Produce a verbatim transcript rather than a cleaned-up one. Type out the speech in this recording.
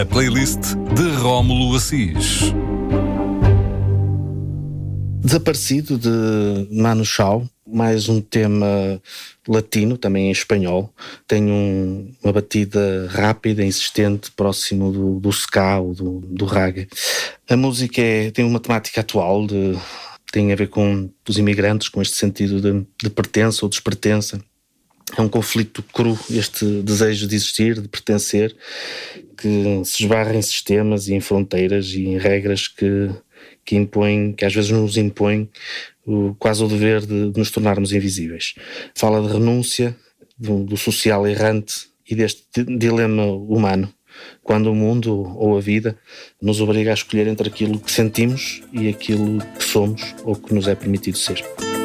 A playlist de Rómulo Assis. Desaparecido, de Manu Chao, mais um tema latino, também em espanhol. Tem um, uma batida rápida, insistente, próximo do, do ska ou do, do reggae. A música é, tem uma temática atual, de, tem a ver com os imigrantes, com este sentido de, de pertença ou despertença. É um conflito cru, este desejo de existir, de pertencer, que se esbarra em sistemas e em fronteiras e em regras que, que impõem, que às vezes nos impõem o, quase o dever de, de nos tornarmos invisíveis. Fala de renúncia, do, do social errante e deste dilema humano, quando o mundo ou a vida nos obriga a escolher entre aquilo que sentimos e aquilo que somos ou que nos é permitido ser.